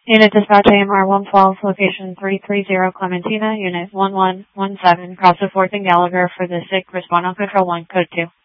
Unit Dispatch AMR 112, location 330 Clementina, Unit 1117, cross the 4th and Gallagher for the SIG, respond on Control 1, code 2.